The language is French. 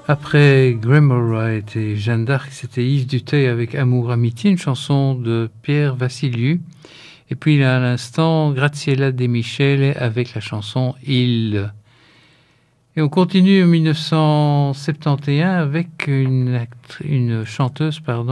Après Graham Wright et Jeanne d'Arc, c'était Yves Duteil avec Amour Amitié, une chanson de Pierre Vassiliou. Et puis à l'instant, Graziella De Michele avec la chanson Il. Et on continue en 1971 avec une chanteuse, pardon,